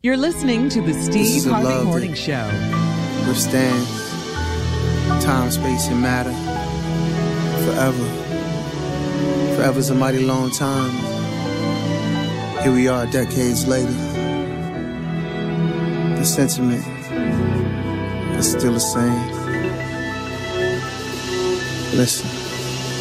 You're listening to the Steve Harvey Morning Show. Withstands time, space, and matter forever. Forever's a mighty long time. Here we are decades later. The sentiment is still the same. Listen.